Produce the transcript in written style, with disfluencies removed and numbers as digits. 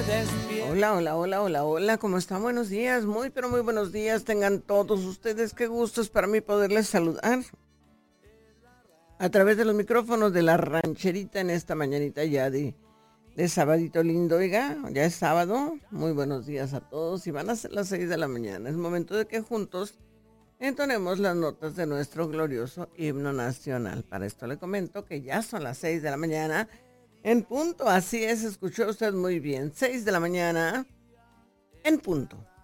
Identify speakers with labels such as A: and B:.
A: Hola, hola, hola, hola, hola, ¿cómo están? Buenos días, muy, pero muy buenos días tengan todos ustedes. Qué gusto es para mí poderles saludar a través de los micrófonos de la rancherita en esta mañanita ya de sabadito lindo. Oiga, ya es sábado, muy buenos días a todos y van a ser las 6 de la mañana. Es momento de que juntos entonemos las notas de nuestro glorioso himno nacional. Para esto le comento que ya son las 6 de la mañana en punto. Así es, escuchó usted muy bien, 6 de la mañana en punto.